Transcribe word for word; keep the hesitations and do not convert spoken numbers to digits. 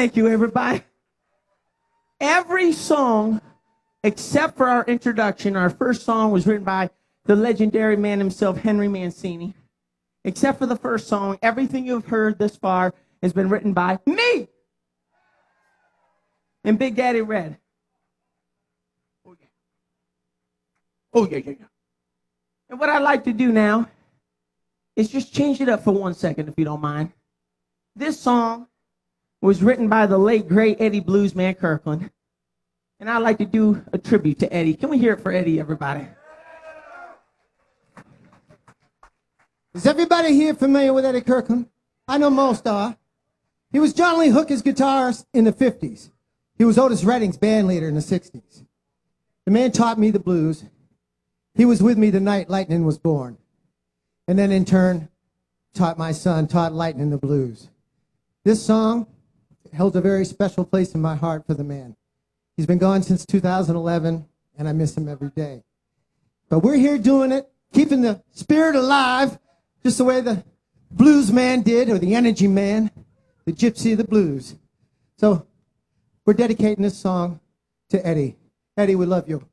Thank you, everybody. Every song, except for our introduction, our first song was written by the legendary man himself, Henry Mancini. Except for the first song, everything you've heard this far has been written by me and Big Daddy Red. Oh, yeah. Oh, yeah, yeah, yeah. And what I'd like to do now is just change it up for one second, if you don't mind. This song was written by the late, great Eddie Bluesman Kirkland. And I'd like to do a tribute to Eddie. Can we hear it for Eddie, everybody? Is everybody here familiar with Eddie Kirkland? I know most are. He was John Lee Hooker's guitarist in the fifties. He was Otis Redding's band leader in the sixties. The man taught me the blues. He was with me the night Lightning was born. And then in turn, taught my son, taught Lightning the blues. This song held a very special place in my heart for the man. He's been gone since two thousand eleven, and I miss him every day. But we're here doing it, keeping the spirit alive, just the way the blues man did, or the energy man, the gypsy of the blues. So we're dedicating this song to Eddie. Eddie, we love you.